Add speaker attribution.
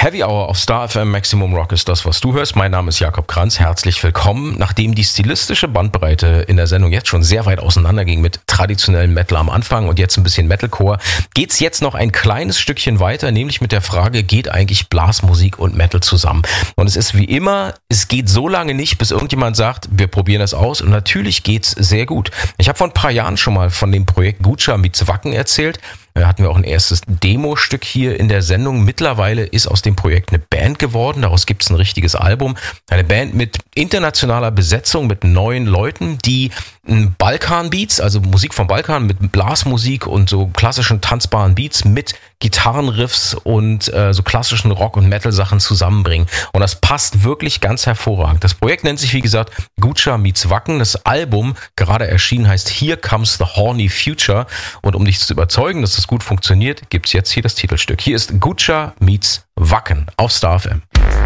Speaker 1: Heavy Hour auf Star FM Maximum Rock ist das, was du hörst. Mein Name ist Jakob Kranz. Herzlich willkommen. Nachdem die stilistische Bandbreite in der Sendung jetzt schon sehr weit auseinander ging mit traditionellem Metal am Anfang und jetzt ein bisschen Metalcore, geht's jetzt noch ein kleines Stückchen weiter, nämlich mit der Frage, geht eigentlich Blasmusik und Metal zusammen? Und es ist wie immer, es geht so lange nicht, bis irgendjemand sagt, wir probieren das aus. Und natürlich geht's sehr gut. Ich habe vor ein paar Jahren schon mal von dem Projekt Gutscha meets Wacken erzählt. Da hatten wir auch ein erstes Demostück hier in der Sendung. Mittlerweile ist aus dem Projekt eine Band geworden. Daraus gibt es ein richtiges Album. Eine Band mit internationaler Besetzung, mit 9 Leuten, die Balkan-Beats, also Musik vom Balkan mit Blasmusik und so klassischen tanzbaren Beats mit Gitarrenriffs und so klassischen Rock- und Metal-Sachen zusammenbringen. Und das passt wirklich ganz hervorragend. Das Projekt nennt sich, wie gesagt, Gutscha meets Wacken. Das Album, gerade erschienen, heißt Here Comes the Horny Future. Und um dich zu überzeugen, dass das gut funktioniert, gibt's jetzt hier das Titelstück. Hier ist Gutscha meets Wacken auf Star FM.